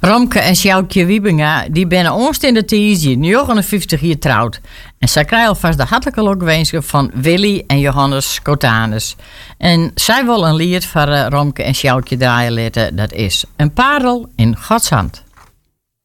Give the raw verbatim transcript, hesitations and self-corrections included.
Romke en Sjoukje Wiebinga die binnen ons in de tijdje negenenvijftig jaar trouwd. En zij krijgen alvast de hartelijke lokwensen van Willy en Johannes Cotanus. En zij wil een lied van uh, Romke en Sjoukje draaien laten. Dat is Een parel in Gods hand.